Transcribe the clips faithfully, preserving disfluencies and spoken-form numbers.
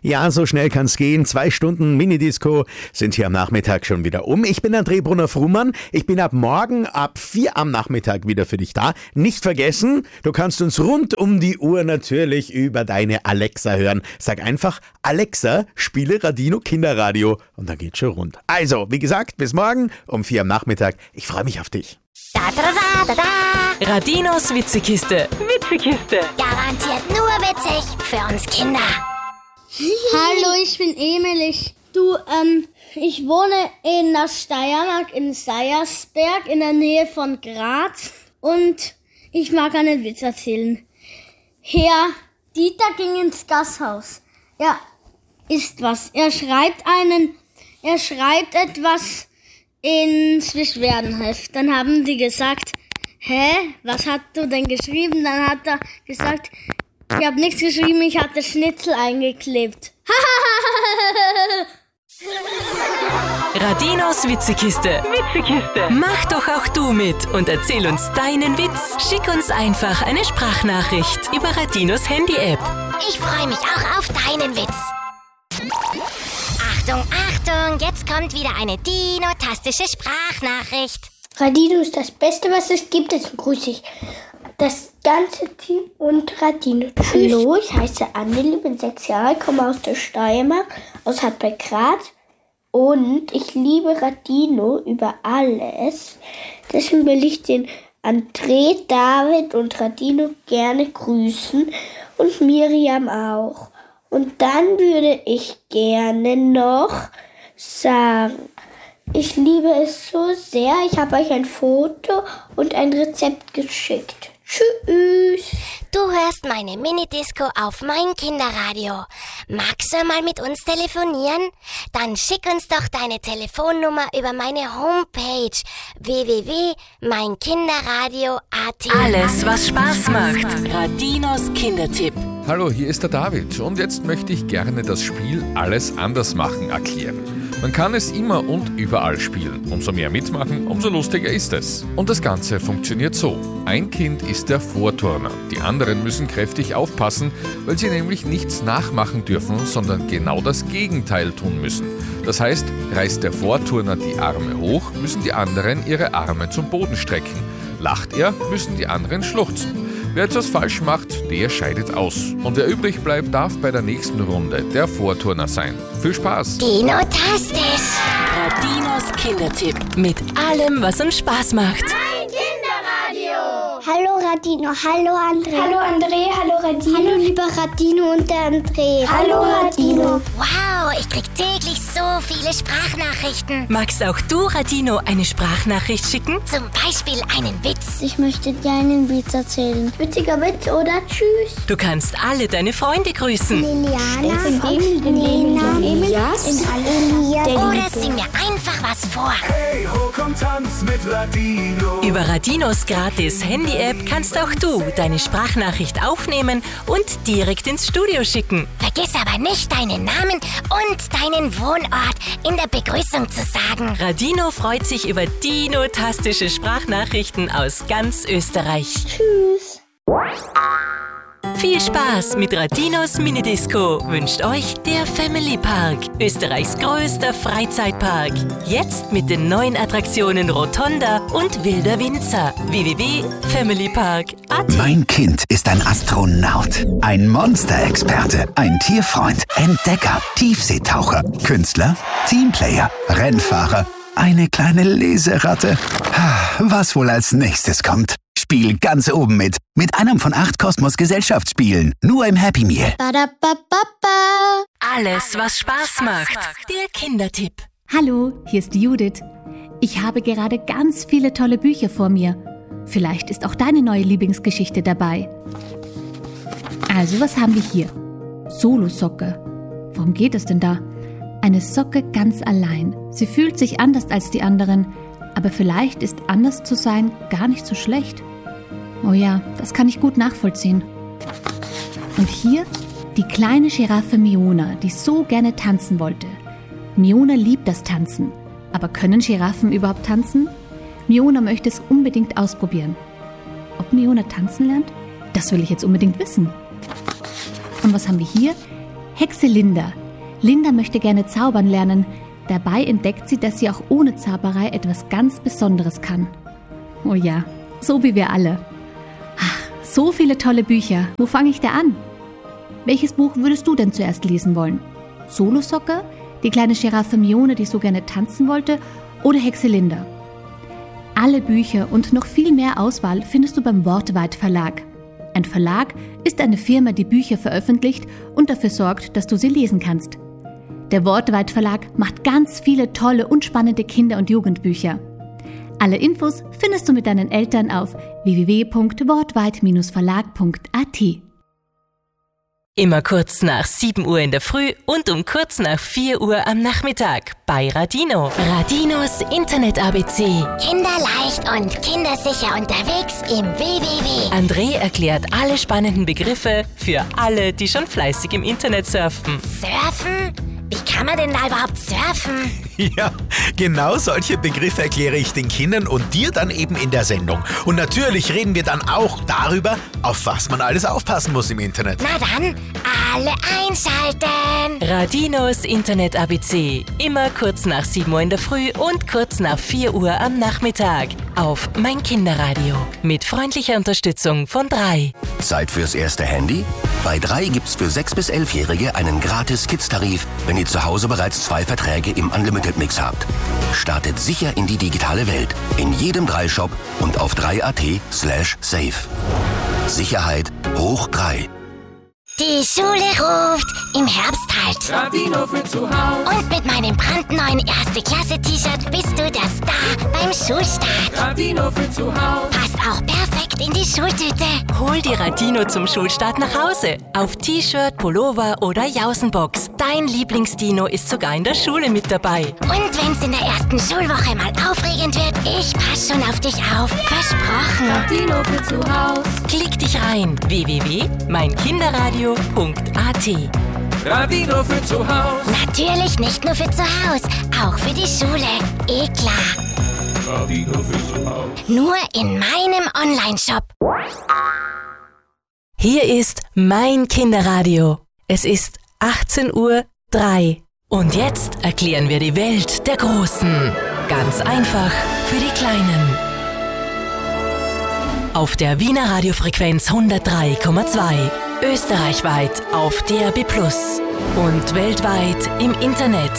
Ja, so schnell kann's gehen. Zwei Stunden Minidisco sind hier am Nachmittag schon wieder um. Ich bin André Brunner-Frumann. Ich bin ab morgen ab vier am Nachmittag wieder für dich da. Nicht vergessen, du kannst uns rund um die Uhr natürlich über deine Alexa hören. Sag einfach, Alexa, spiele Radino Kinderradio und dann geht's schon rund. Also, wie gesagt, bis morgen um vier am Nachmittag. Ich freue mich auf dich. Da, da, da, da, da. Radinos Witzekiste. Witzekiste. Garantiert nur witzig für uns Kinder. Hallo, ich bin Emil. Ich, du, ähm, ich wohne in der Steiermark in Seiersberg in der Nähe von Graz und ich mag einen Witz erzählen. Herr Dieter ging ins Gasthaus. Er isst was. Er schreibt einen, er schreibt etwas ins Beschwerdenheft. Dann haben die gesagt, hä, was hast du denn geschrieben? Dann hat er gesagt, ich habe nichts geschrieben, ich hatte Schnitzel eingeklebt. Radinos Witzekiste. Witzekiste. Mach doch auch du mit und erzähl uns deinen Witz. Schick uns einfach eine Sprachnachricht über Radinos Handy-App. Ich freue mich auch auf deinen Witz. Achtung, Achtung, jetzt kommt wieder eine dinotastische Sprachnachricht. Radino ist das Beste, was es gibt, deswegen grüße ich das ganze Team und Radino. Tschüss. Hallo, ich heiße Anneli, bin sechs Jahre, komme aus der Steiermark, aus Hartberg-Graz und ich liebe Radino über alles. Deswegen will ich den André, David und Radino gerne grüßen und Miriam auch. Und dann würde ich gerne noch sagen, ich liebe es so sehr. Ich habe euch ein Foto und ein Rezept geschickt. Tschüss. Du hörst meine Minidisco auf mein Kinderradio. Magst du mal mit uns telefonieren? Dann schick uns doch deine Telefonnummer über meine Homepage w w w punkt mein kinderradio punkt a t. Alles, was Spaß macht. Radinos Kindertipp. Hallo, hier ist der David und jetzt möchte ich gerne das Spiel Alles anders machen erklären. Man kann es immer und überall spielen. Umso mehr mitmachen, umso lustiger ist es. Und das Ganze funktioniert so. Ein Kind ist der Vorturner. Die anderen müssen kräftig aufpassen, weil sie nämlich nichts nachmachen dürfen, sondern genau das Gegenteil tun müssen. Das heißt, reißt der Vorturner die Arme hoch, müssen die anderen ihre Arme zum Boden strecken. Lacht er, müssen die anderen schluchzen. Wer etwas falsch macht, der scheidet aus. Und wer übrig bleibt, darf bei der nächsten Runde der Vorturner sein. Viel Spaß! Dinotastisch! Radinos Kindertipp. Mit allem, was uns Spaß macht. Mein Kinderradio! Hallo Radino, hallo André. Hallo André, hallo Radino. Hallo lieber Radino und der André. Hallo Radino. Wow, ich krieg täglich so viele Sprachnachrichten. Magst auch du, Radino, eine Sprachnachricht schicken? Zum Beispiel einen Witz. Ich möchte dir einen Witz erzählen. Witziger Witz, oder? Tschüss. Du kannst alle deine Freunde grüßen. Liliana, Emil, Lena, Elias, Elias. Oder sing mir einfach was vor. Hey, ho, komm, tanz mit Radino. Über Radinos gratis Handy-App kannst auch du deine Sprachnachricht aufnehmen und direkt ins Studio schicken. Vergiss aber nicht, deinen Namen und deinen Wohnort in der Begrüßung zu sagen. Radino freut sich über dinotastische Sprachnachrichten aus ganz Österreich. Tschüss. Viel Spaß mit Radinos Minidisco wünscht euch der Family Park, Österreichs größter Freizeitpark. Jetzt mit den neuen Attraktionen Rotonda und Wilder Winzer. w w w punkt family park punkt a t. Mein Kind ist ein Astronaut, ein Monsterexperte, ein Tierfreund, Entdecker, Tiefseetaucher, Künstler, Teamplayer, Rennfahrer, eine kleine Leseratte. Was wohl als nächstes kommt? Spiel ganz oben mit. Mit einem von acht Kosmos-Gesellschaftsspielen. Nur im Happy Meal. Badabababa. Alles, was Spaß macht. Der Kindertipp. Hallo, hier ist Judith. Ich habe gerade ganz viele tolle Bücher vor mir. Vielleicht ist auch deine neue Lieblingsgeschichte dabei. Also, was haben wir hier? Solosocke. Worum geht es denn da? Eine Socke ganz allein. Sie fühlt sich anders als die anderen, aber vielleicht ist anders zu sein gar nicht so schlecht. Oh ja, das kann ich gut nachvollziehen. Und hier die kleine Giraffe Miona, die so gerne tanzen wollte. Miona liebt das Tanzen. Aber können Giraffen überhaupt tanzen? Miona möchte es unbedingt ausprobieren. Ob Miona tanzen lernt? Das will ich jetzt unbedingt wissen. Und was haben wir hier? Hexe Linda. Linda möchte gerne zaubern lernen. Dabei entdeckt sie, dass sie auch ohne Zauberei etwas ganz Besonderes kann. Oh ja, so wie wir alle. Ach, so viele tolle Bücher. Wo fange ich da an? Welches Buch würdest du denn zuerst lesen wollen? Solosocke, die kleine Giraffe Mione, die so gerne tanzen wollte, oder Hexe Linda? Alle Bücher und noch viel mehr Auswahl findest du beim Wortweit Verlag. Ein Verlag ist eine Firma, die Bücher veröffentlicht und dafür sorgt, dass du sie lesen kannst. Der Wortweit Verlag macht ganz viele tolle und spannende Kinder- und Jugendbücher. Alle Infos findest du mit deinen Eltern auf w w w punkt wortweit verlag punkt a t. Immer kurz nach sieben Uhr in der Früh und um kurz nach vier Uhr am Nachmittag bei Radino. Radinos Internet-A B C. Kinderleicht und kindersicher unterwegs im W W W. André erklärt alle spannenden Begriffe für alle, die schon fleißig im Internet surfen. Surfen? Wie kann man denn da überhaupt surfen? Ja, genau solche Begriffe erkläre ich den Kindern und dir dann eben in der Sendung. Und natürlich reden wir dann auch darüber, auf was man alles aufpassen muss im Internet. Na dann, alle einschalten! Radinos Internet-A B C. Immer kurz nach sieben Uhr in der Früh und kurz nach vier Uhr am Nachmittag. Auf Mein Kinderradio. Mit freundlicher Unterstützung von drei. Zeit fürs erste Handy? Bei drei gibt's für sechs- bis elfjährige einen gratis Kids-Tarif, wenn ihr zu Hause bereits zwei Verträge im Unlimited-Mix habt. Startet sicher in die digitale Welt. In jedem drei Shop und auf drei punkt a t slash safe. Sicherheit hoch drei. Die Schule ruft, im Herbst halt. Radino für zu Hause. Und mit meinem brandneuen Erste-Klasse-T-Shirt bist du der Star beim Schulstart. Radino für zu Hause. Passt auch perfekt in die Schultüte. Hol die Radino zum Schulstart nach Hause. Auf T-Shirt, Pullover oder Jausenbox. Dein Lieblingsdino ist sogar in der Schule mit dabei. Und wenn's in der ersten Schulwoche mal aufregend wird, ich pass schon auf dich auf. Versprochen. Radino für zu Hause. Klick dich rein. w w w punkt mein kinderradio punkt a t. Radino für zu Hause. Natürlich nicht nur für zu Hause, auch für die Schule. Eh klar. Radino für zu Hause. Nur in meinem Online-Shop. Hier ist Mein Kinderradio. Es ist achtzehn Uhr drei. Und jetzt erklären wir die Welt der Großen. Ganz einfach für die Kleinen. Auf der Wiener Radiofrequenz hundertdrei Komma zwei. Österreichweit auf D A B plus und weltweit im Internet.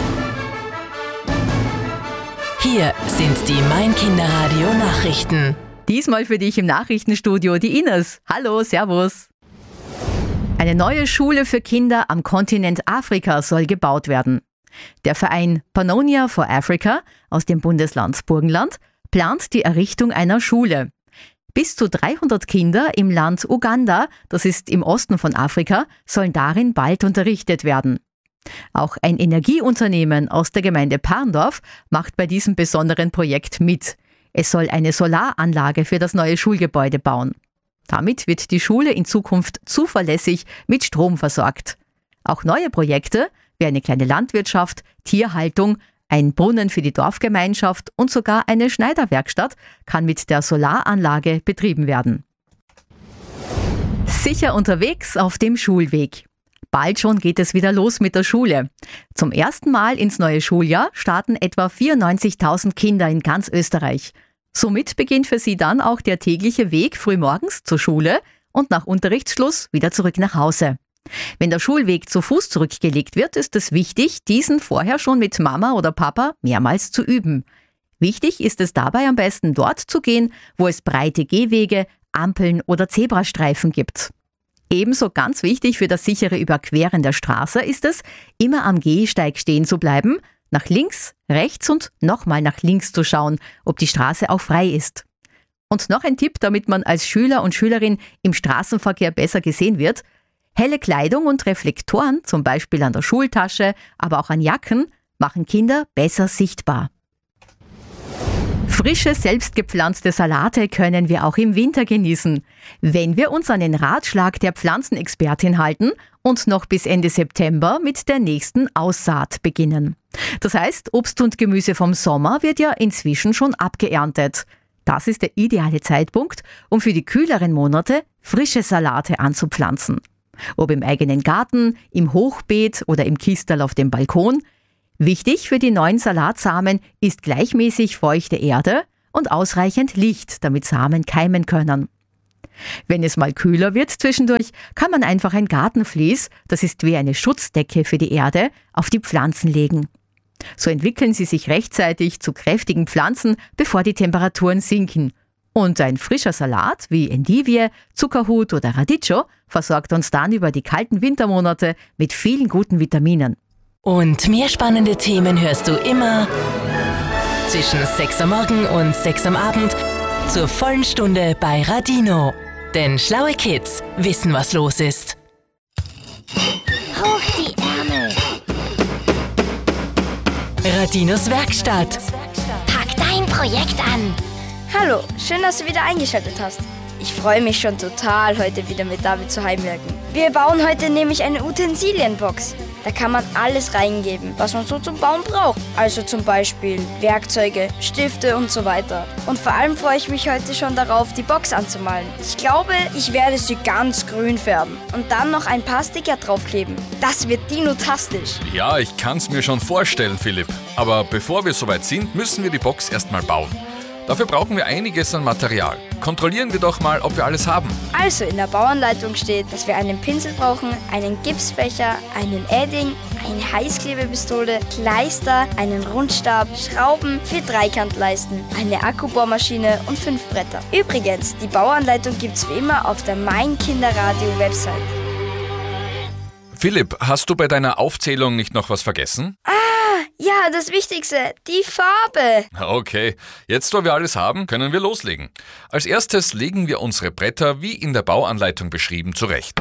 Hier sind die Mein Kinderradio Nachrichten. Diesmal für dich im Nachrichtenstudio die Ines. Hallo, servus. Eine neue Schule für Kinder am Kontinent Afrika soll gebaut werden. Der Verein Pannonia for Africa aus dem Bundesland Burgenland plant die Errichtung einer Schule. Bis zu dreihundert Kinder im Land Uganda, das ist im Osten von Afrika, sollen darin bald unterrichtet werden. Auch ein Energieunternehmen aus der Gemeinde Parndorf macht bei diesem besonderen Projekt mit. Es soll eine Solaranlage für das neue Schulgebäude bauen. Damit wird die Schule in Zukunft zuverlässig mit Strom versorgt. Auch neue Projekte wie eine kleine Landwirtschaft, Tierhaltung, ein Brunnen für die Dorfgemeinschaft und sogar eine Schneiderwerkstatt kann mit der Solaranlage betrieben werden. Sicher unterwegs auf dem Schulweg. Bald schon geht es wieder los mit der Schule. Zum ersten Mal ins neue Schuljahr starten etwa vierundneunzigtausend Kinder in ganz Österreich. Somit beginnt für sie dann auch der tägliche Weg frühmorgens zur Schule und nach Unterrichtsschluss wieder zurück nach Hause. Wenn der Schulweg zu Fuß zurückgelegt wird, ist es wichtig, diesen vorher schon mit Mama oder Papa mehrmals zu üben. Wichtig ist es dabei am besten dort zu gehen, wo es breite Gehwege, Ampeln oder Zebrastreifen gibt. Ebenso ganz wichtig für das sichere Überqueren der Straße ist es, immer am Gehsteig stehen zu bleiben, nach links, rechts und nochmal nach links zu schauen, ob die Straße auch frei ist. Und noch ein Tipp, damit man als Schüler und Schülerin im Straßenverkehr besser gesehen wird: Helle Kleidung und Reflektoren, zum Beispiel an der Schultasche, aber auch an Jacken, machen Kinder besser sichtbar. Frische, selbstgepflanzte Salate können wir auch im Winter genießen, wenn wir uns an den Ratschlag der Pflanzenexpertin halten und noch bis Ende September mit der nächsten Aussaat beginnen. Das heißt, Obst und Gemüse vom Sommer wird ja inzwischen schon abgeerntet. Das ist der ideale Zeitpunkt, um für die kühleren Monate frische Salate anzupflanzen. Ob im eigenen Garten, im Hochbeet oder im Kistel auf dem Balkon. Wichtig für die neuen Salatsamen ist gleichmäßig feuchte Erde und ausreichend Licht, damit Samen keimen können. Wenn es mal kühler wird zwischendurch, kann man einfach ein Gartenvlies, das ist wie eine Schutzdecke für die Erde, auf die Pflanzen legen. So entwickeln sie sich rechtzeitig zu kräftigen Pflanzen, bevor die Temperaturen sinken. Und ein frischer Salat wie Endivie, Zuckerhut oder Radicchio versorgt uns dann über die kalten Wintermonate mit vielen guten Vitaminen. Und mehr spannende Themen hörst du immer zwischen sechs am Morgen und sechs am Abend zur vollen Stunde bei Radino. Denn schlaue Kids wissen, was los ist. Hoch die Ärmel. Radinos Werkstatt. Pack dein Projekt an. Hallo, schön, dass du wieder eingeschaltet hast. Ich freue mich schon total, heute wieder mit David zu heimwerken. Wir bauen heute nämlich eine Utensilienbox. Da kann man alles reingeben, was man so zum Bauen braucht. Also zum Beispiel Werkzeuge, Stifte und so weiter. Und vor allem freue ich mich heute schon darauf, die Box anzumalen. Ich glaube, ich werde sie ganz grün färben und dann noch ein paar Sticker draufkleben. Das wird dinotastisch. Ja, ich kann's mir schon vorstellen, Philipp. Aber bevor wir soweit sind, müssen wir die Box erstmal bauen. Dafür brauchen wir einiges an Material. Kontrollieren wir doch mal, ob wir alles haben. Also in der Bauanleitung steht, dass wir einen Pinsel brauchen, einen Gipsbecher, einen Edding, eine Heißklebepistole, Kleister, einen Rundstab, Schrauben für Dreikantleisten, eine Akkubohrmaschine und fünf Bretter. Übrigens, die Bauanleitung gibt's wie immer auf der Mein Kinderradio Website. Philipp, hast du bei deiner Aufzählung nicht noch was vergessen? Ah, ja, das Wichtigste, die Farbe. Okay, jetzt wo wir alles haben, können wir loslegen. Als erstes legen wir unsere Bretter, wie in der Bauanleitung beschrieben, zurecht.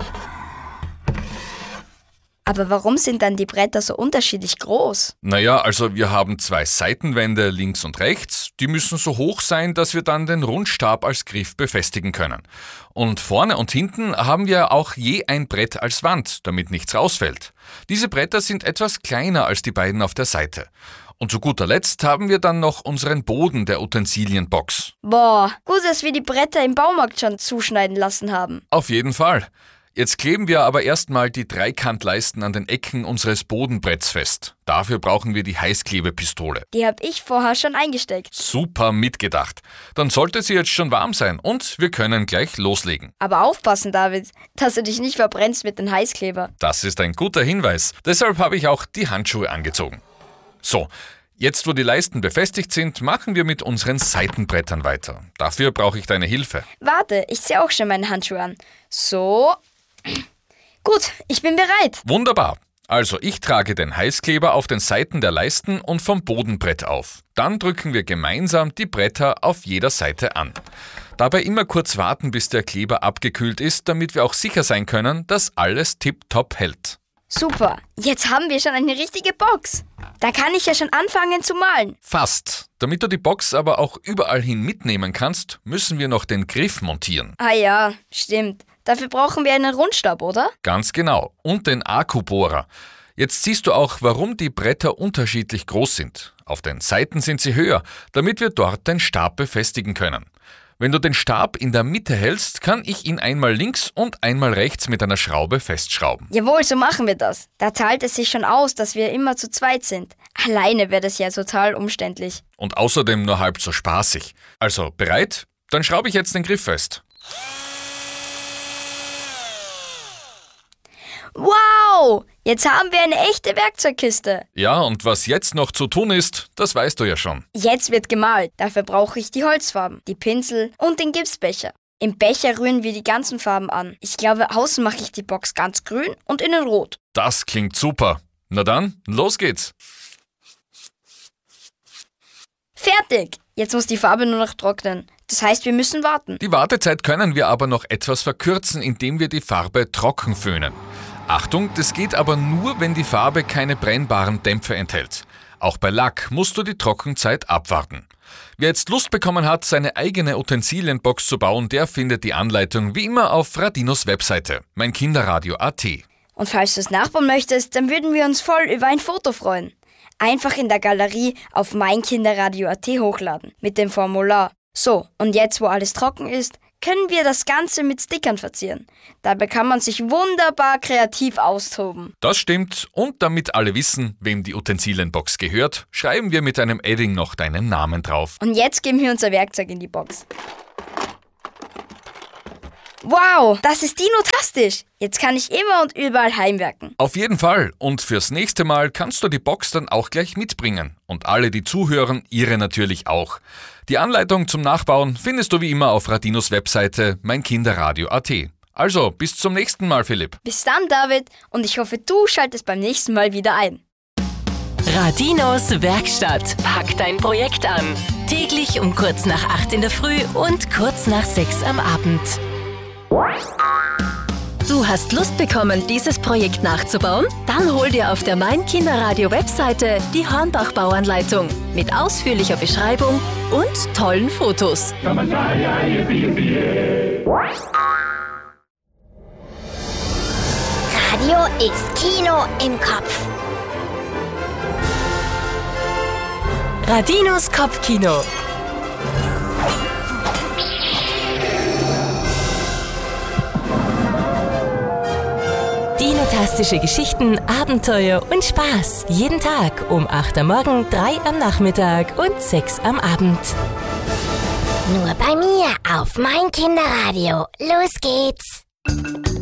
Aber warum sind dann die Bretter so unterschiedlich groß? Naja, also wir haben zwei Seitenwände links und rechts. Die müssen so hoch sein, dass wir dann den Rundstab als Griff befestigen können. Und vorne und hinten haben wir auch je ein Brett als Wand, damit nichts rausfällt. Diese Bretter sind etwas kleiner als die beiden auf der Seite. Und zu guter Letzt haben wir dann noch unseren Boden der Utensilienbox. Boah, gut, dass wir die Bretter im Baumarkt schon zuschneiden lassen haben. Auf jeden Fall. Jetzt kleben wir aber erstmal die Dreikantleisten an den Ecken unseres Bodenbretts fest. Dafür brauchen wir die Heißklebepistole. Die habe ich vorher schon eingesteckt. Super mitgedacht. Dann sollte sie jetzt schon warm sein und wir können gleich loslegen. Aber aufpassen, David, dass du dich nicht verbrennst mit dem Heißkleber. Das ist ein guter Hinweis. Deshalb habe ich auch die Handschuhe angezogen. So, jetzt wo die Leisten befestigt sind, machen wir mit unseren Seitenbrettern weiter. Dafür brauche ich deine Hilfe. Warte, ich ziehe auch schon meine Handschuhe an. So. Gut, ich bin bereit. Wunderbar. Also ich trage den Heißkleber auf den Seiten der Leisten und vom Bodenbrett auf. Dann drücken wir gemeinsam die Bretter auf jeder Seite an. Dabei immer kurz warten, bis der Kleber abgekühlt ist, damit wir auch sicher sein können, dass alles tipptopp hält. Super, jetzt haben wir schon eine richtige Box. Da kann ich ja schon anfangen zu malen. Fast. Damit du die Box aber auch überall hin mitnehmen kannst, müssen wir noch den Griff montieren. Ah ja, stimmt. Dafür brauchen wir einen Rundstab, oder? Ganz genau. Und den Akkubohrer. Jetzt siehst du auch, warum die Bretter unterschiedlich groß sind. Auf den Seiten sind sie höher, damit wir dort den Stab befestigen können. Wenn du den Stab in der Mitte hältst, kann ich ihn einmal links und einmal rechts mit einer Schraube festschrauben. Jawohl, so machen wir das. Da zahlt es sich schon aus, dass wir immer zu zweit sind. Alleine wäre das ja total umständlich. Und außerdem nur halb so spaßig. Also, bereit? Dann schraube ich jetzt den Griff fest. Wow! Jetzt haben wir eine echte Werkzeugkiste. Ja, und was jetzt noch zu tun ist, das weißt du ja schon. Jetzt wird gemalt. Dafür brauche ich die Holzfarben, die Pinsel und den Gipsbecher. Im Becher rühren wir die ganzen Farben an. Ich glaube, außen mache ich die Box ganz grün und innen rot. Das klingt super. Na dann, los geht's. Fertig! Jetzt muss die Farbe nur noch trocknen. Das heißt, wir müssen warten. Die Wartezeit können wir aber noch etwas verkürzen, indem wir die Farbe trocken föhnen. Achtung, das geht aber nur, wenn die Farbe keine brennbaren Dämpfe enthält. Auch bei Lack musst du die Trockenzeit abwarten. Wer jetzt Lust bekommen hat, seine eigene Utensilienbox zu bauen, der findet die Anleitung wie immer auf Radinos Webseite, mein Kinderradio punkt a t. Und falls du es nachbauen möchtest, dann würden wir uns voll über ein Foto freuen. Einfach in der Galerie auf mein Kinderradio punkt a t hochladen mit dem Formular. So, und jetzt, wo alles trocken ist, können wir das Ganze mit Stickern verzieren. Dabei kann man sich wunderbar kreativ austoben. Das stimmt. Und damit alle wissen, wem die Utensilienbox gehört, schreiben wir mit einem Edding noch deinen Namen drauf. Und jetzt geben wir unser Werkzeug in die Box. Wow, das ist dinotastisch. Jetzt kann ich immer und überall heimwerken. Auf jeden Fall. Und fürs nächste Mal kannst du die Box dann auch gleich mitbringen. Und alle, die zuhören, ihre natürlich auch. Die Anleitung zum Nachbauen findest du wie immer auf Radinos Webseite meinkinderradio punkt at. Also, bis zum nächsten Mal, Philipp. Bis dann, David. Und ich hoffe, du schaltest beim nächsten Mal wieder ein. Radinos Werkstatt. Pack dein Projekt an. Täglich um kurz nach acht in der Früh und kurz nach sechs am Abend. Du hast Lust bekommen, dieses Projekt nachzubauen? Dann hol dir auf der Mein Kinderradio Webseite die Hornbach-Bauanleitung mit ausführlicher Beschreibung und tollen Fotos. Radio ist Kino im Kopf. Radinos Kopfkino. Dinotastische Geschichten, Abenteuer und Spaß. Jeden Tag um acht am Morgen, drei am Nachmittag und sechs am Abend. Nur bei mir auf Mein Kinderradio. Los geht's!